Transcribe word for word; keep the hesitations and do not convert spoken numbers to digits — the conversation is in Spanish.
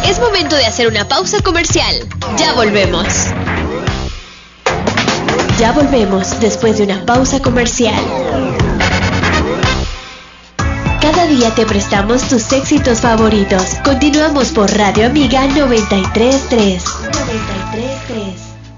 Es momento de hacer una pausa comercial. Ya volvemos. Ya volvemos después de una pausa comercial. Cada día te prestamos tus éxitos favoritos. Continuamos por Radio Amiga noventa y tres punto tres. noventa y tres punto tres.